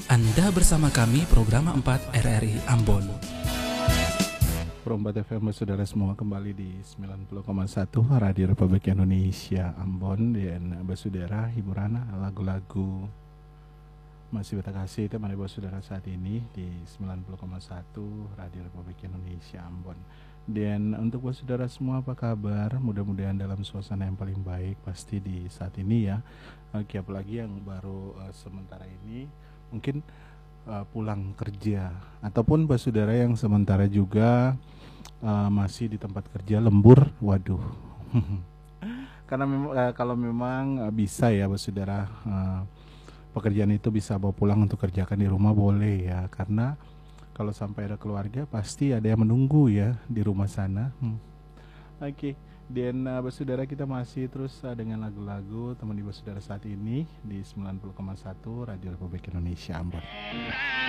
Anda bersama kami program 4 RRI Ambon. Pro 4 FM saudara semua kembali di 90,1 Radio Republik Indonesia Ambon. Dan saudara hiburan lagu-lagu masih kasih teman saudara saat ini di 90,1 Radio Republik Indonesia Ambon. Dan untuk saudara semua apa kabar? Mudah-mudahan dalam suasana yang paling baik pasti di saat ini ya. Apalagi yang baru sementara ini mungkin pulang kerja ataupun saudara yang sementara juga masih di tempat kerja lembur. Waduh. Karena kalau memang bisa ya saudara, pekerjaan itu bisa bawa pulang untuk kerjakan di rumah boleh ya, karena kalau sampai ada keluarga pasti ada yang menunggu ya di rumah sana. Oke. Dan saudara kita masih terus dengan lagu-lagu teman ibu saudara saat ini di 90,1 Radio Republik Indonesia Ambon.